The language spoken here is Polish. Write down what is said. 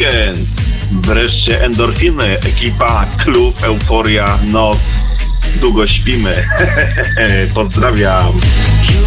weekend. Wreszcie endorfiny, ekipa, klub, euforia, noc. Długo śpimy. Pozdrawiam.